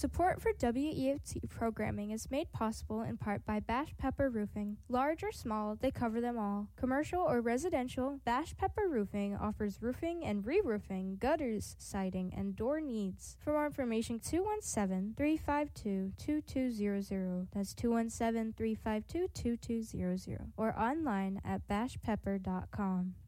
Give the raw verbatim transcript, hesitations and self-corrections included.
Support for W E O T programming is made possible in part by Bash Pepper Roofing. Large or small, they cover them all. Commercial or residential, Bash Pepper Roofing offers roofing and re-roofing, gutters, siding, and door needs. For more information, two one seven, three five two, two two zero zero. That's two one seven, three five two, two two zero zero. Or online at bash pepper dot com.